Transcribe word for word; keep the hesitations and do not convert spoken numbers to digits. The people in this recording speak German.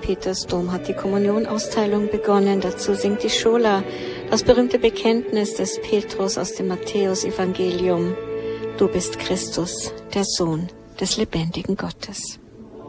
Petersdom hat die Kommunionausteilung begonnen. Dazu singt die Schola das berühmte Bekenntnis des Petrus aus dem Matthäus-Evangelium. Du bist Christus, der Sohn des lebendigen Gottes.